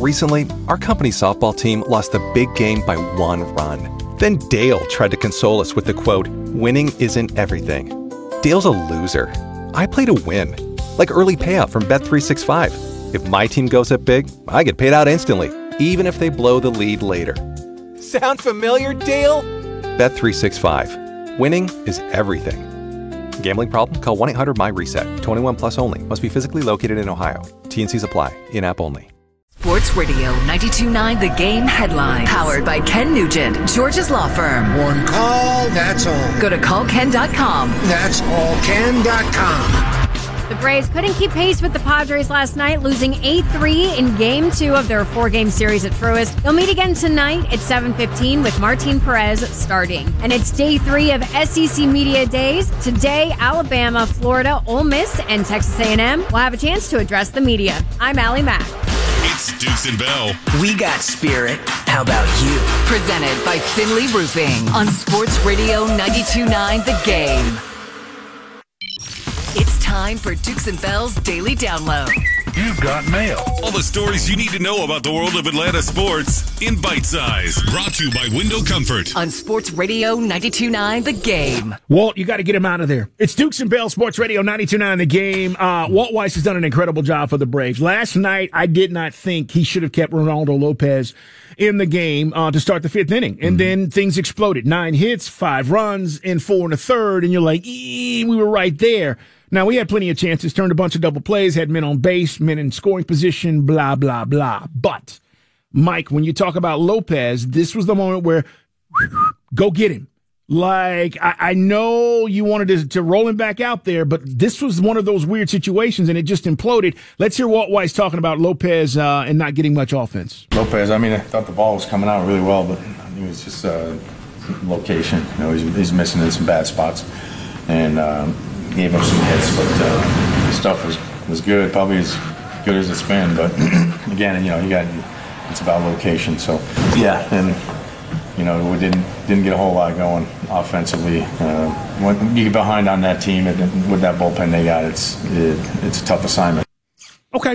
Recently, our company softball team lost a big game by 1 run. Then Dale tried to console us with the quote, "Winning isn't everything." Dale's a loser. I play to win. Like early payout from Bet365. If my team goes up big, I get paid out instantly, even if they blow the lead later. Sound familiar, Dale? Bet365. Winning is everything. Gambling problem? Call 1-800-MY-RESET. 21 plus only. Must be physically located in Ohio. T&Cs apply. In-app only. Sports Radio 92.9 The Game headline. Powered by Ken Nugent, George's Law Firm. One call, that's all. Go to callken.com. That's allken.com. The Braves couldn't keep pace with the Padres last night, losing 8-3 in Game 2 of their 4-game series at Truist. They'll meet again tonight at 7:15 with Martin Perez starting. And it's day 3 of SEC Media Days. Today, Alabama, Florida, Ole Miss, and Texas A&M will have a chance to address the media. I'm Allie Mack. It's Dukes and Bell. We got spirit. How about you? Presented by Finley Roofing on Sports Radio 92.9 The Game. It's time for Dukes and Bell's Daily Download. You've got mail. All the stories you need to know about the world of Atlanta sports in bite size. Brought to you by Window Comfort. On Sports Radio 92.9 The Game. Walt, you got to get him out of there. It's Dukes and Bell, Sports Radio 92.9 The Game. Walt Weiss has done an incredible job for the Braves. Last night, I did not think he should have kept Ronaldo Lopez in the game to start the 5th inning. And then things exploded. 9 hits, 5 runs, and 4 1/3. And you're like, we were right there. Now, we had plenty of chances, turned a bunch of double plays, had men on base, men in scoring position, blah, blah, blah. But, Mike, when you talk about Lopez, this was the moment where, go get him. Like, I know you wanted to roll him back out there, but this was one of those weird situations, and it just imploded. Let's hear Walt Weiss talking about Lopez and not getting much offense. Lopez, I mean, I thought the ball was coming out really well, but it was just location. You know, he's missing in some bad spots. And gave up some hits, but the stuff was good, probably as good as it's been. But again, you know, it's about location. So yeah, and you know, we didn't get a whole lot going offensively. When you get behind on that team and with that bullpen they got, it's a tough assignment. Okay.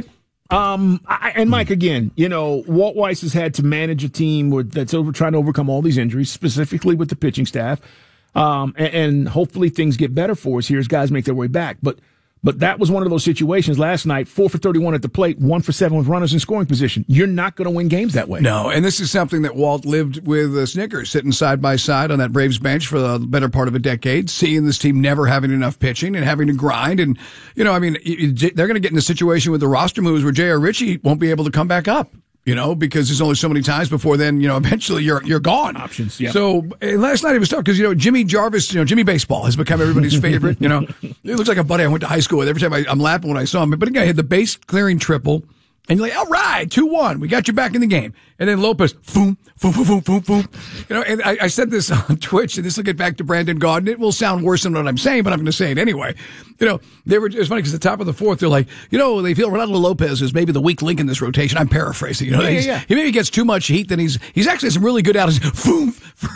And Mike, again, you know, Walt Weiss has had to manage a team that's trying to overcome all these injuries, specifically with the pitching staff. And hopefully things get better for us here as guys make their way back. But that was one of those situations last night, 4 for 31 at the plate, 1 for 7 with runners in scoring position. You're not going to win games that way. No, and this is something that Walt lived with Snickers, sitting side by side on that Braves bench for the better part of a decade, seeing this team never having enough pitching and having to grind. And, you know, I mean, they're going to get in a situation with the roster moves where J.R. Ritchie won't be able to come back up. You know, because there's only so many times before then, you know, eventually you're gone. Options, yeah. So last night it was tough because, you know, Jimmy Jarvis, you know, Jimmy Baseball has become everybody's favorite. You know, it looks like a buddy I went to high school with. Every time I'm laughing when I saw him. But again, he had the base clearing triple. And you're like, all right, 2-1. We got you back in the game. And then Lopez, boom, boom, boom, boom, boom, boom. You know, and I said this on Twitch, and this will get back to Brandon Gaudin. It will sound worse than what I'm saying, but I'm going to say it anyway. You know, it's funny because at the top of the 4th, they're like, you know, they feel Ronaldo Lopez is maybe the weak link in this rotation. I'm paraphrasing. You know, he maybe gets too much heat, then he's actually some really good outs. Boom.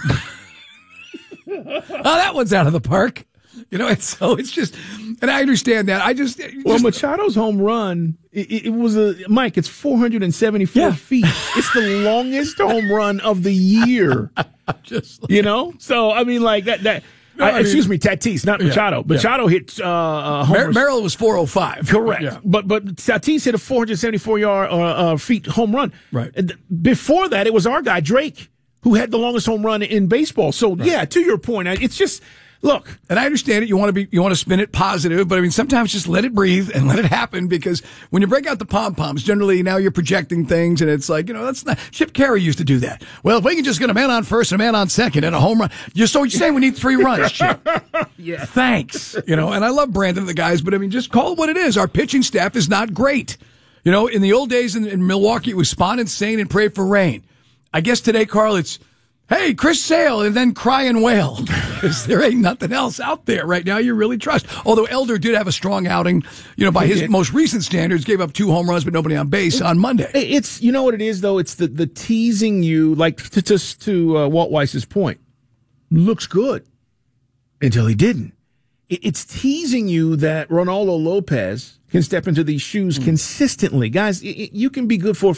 Oh, that one's out of the park. You know, and so it's just, and I understand that. Machado's home run, it was Mike, it's 474 feet. It's the longest home run of the year. You know? So, I mean, like that. Excuse me, Tatis, not Machado. Machado hit homers. Merrill was 405. Correct. Yeah. But Tatis hit a 474 feet home run. Right. Before that, it was our guy, Drake, who had the longest home run in baseball. So, yeah, to your point, it's just... Look, and I understand it. You want to spin it positive, but I mean, sometimes just let it breathe and let it happen because when you break out the pom-poms, generally now you're projecting things and it's like, you know, that's not, Chip Carey used to do that. Well, if we can just get a man on first and a man on second and a home run, you're saying we need 3 runs, Chip. Yeah. Thanks. You know, and I love Brandon and the guys, but I mean, just call it what it is. Our pitching staff is not great. You know, in the old days in Milwaukee, it was spawn and sane and pray for rain. I guess today, Carl, it's, hey, Chris Sale, and then cry and wail. Because there ain't nothing else out there right now you really trust. Although Elder did have a strong outing, you know, by his most recent standards, gave up 2 home runs, but nobody on base on Monday. It's, you know what it is, though? It's the teasing you, like to Walt Weiss's point. Looks good until he didn't. It's teasing you that Ronaldo Lopez can step into these shoes consistently. Guys, you can be good for